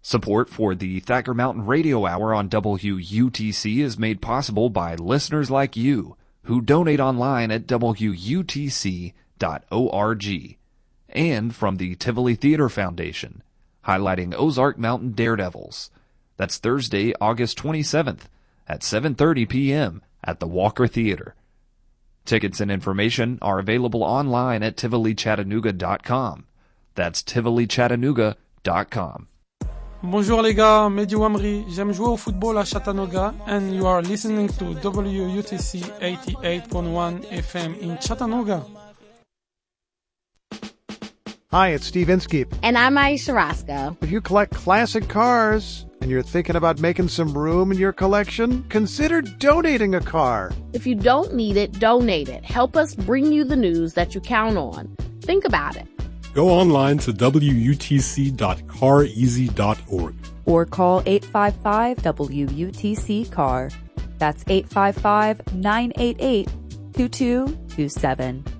Support for the Thacker Mountain Radio Hour on WUTC is made possible by listeners like you who donate online at WUTC.org, and from the Tivoli Theater Foundation, highlighting Ozark Mountain Daredevils. That's Thursday, August 27th at 7:30 p.m. at the Walker Theater. Tickets and information are available online at TivoliChattanooga.com. That's TivoliChattanooga.com. Bonjour les gars, Mehdi Wamri. J'aime jouer au football à Chattanooga, and you are listening to WUTC 88.1 FM in Chattanooga. Hi, it's Steve Inskeep. And I'm Aisha Roscoe. If you collect classic cars and you're thinking about making some room in your collection, consider donating a car. If you don't need it, donate it. Help us bring you the news that you count on. Think about it. Go online to wutc.careasy.org. Or call 855-WUTC-CAR. That's 855-988-2227.